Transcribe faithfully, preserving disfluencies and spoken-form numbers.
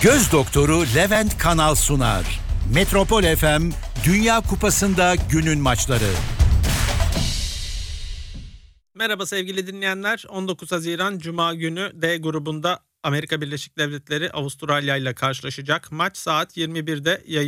Göz doktoru Levent Kanal sunar. Metropol F M Dünya Kupası'nda günün maçları. Merhaba sevgili dinleyenler. on dokuz Haziran Cuma günü D grubunda Amerika Birleşik Devletleri Avustralya ile karşılaşacak. Maç saat yirmi birde yayın.